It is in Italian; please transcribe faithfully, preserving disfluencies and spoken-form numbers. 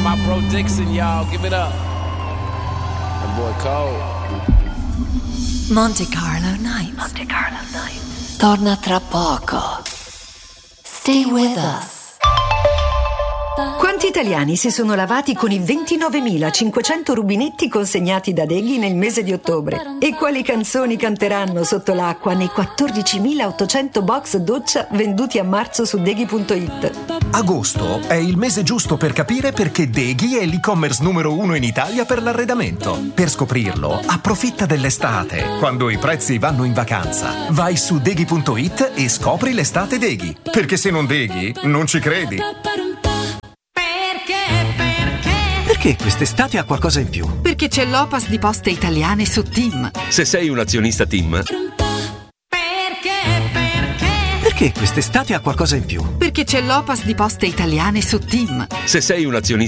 my bro Dixon, y'all. Give it up. That boy Cole. Monte Carlo Nights. Monte Carlo Nights. Torna tra poco. Stay with us. Quanti italiani si sono lavati con i ventinovemilacinquecento rubinetti consegnati da Deghi nel mese di ottobre? E quali canzoni canteranno sotto l'acqua nei quattordicimilaottocento box doccia venduti a marzo su Deghi punto it? Agosto è il mese giusto per capire perché Deghi è l'e-commerce numero uno in Italia per l'arredamento. Per scoprirlo, approfitta dell'estate, quando i prezzi vanno in vacanza. Vai su Deghi punto it e scopri l'estate Deghi. Perché se non Deghi, non ci credi. Perché quest'estate ha qualcosa in più? Perché c'è l'Opas di Poste Italiane su TIM. Se sei un azionista TIM. Perché quest'estate ha qualcosa in più? Perché c'è l'Opas di Poste Italiane su TIM. Se sei un azionista